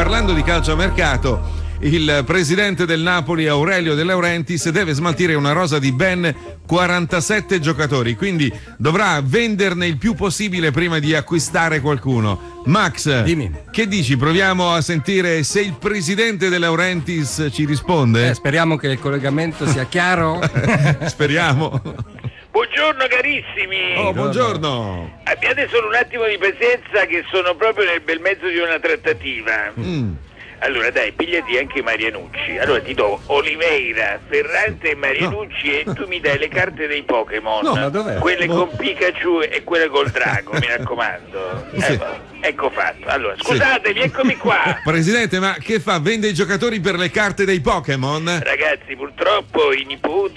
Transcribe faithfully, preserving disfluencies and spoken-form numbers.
parlando di calciomercato, il presidente del Napoli Aurelio De Laurentiis deve smaltire una rosa di ben quarantasette giocatori, quindi dovrà venderne il più possibile prima di acquistare qualcuno. Max, dimmi. Che dici? Proviamo a sentire se il presidente De Laurentiis ci risponde? Eh, speriamo che il collegamento sia chiaro. Speriamo. Buongiorno carissimi. Oh, buongiorno. Abbiate solo un attimo di pazienza che sono proprio nel bel mezzo di una trattativa. Mm. Allora dai, pigliati anche Marianucci. Allora ti do Oliveira, Ferrante e Marianucci no. E tu mi dai le carte dei Pokémon. No, ma dov'è? Quelle Mo... con Pikachu e quelle col drago, mi raccomando. Sì. Ecco, ecco fatto. Allora, scusatemi, sì. Eccomi qua. Presidente, ma che fa? Vende i giocatori per le carte dei Pokémon? Ragazzi, purtroppo i nipoti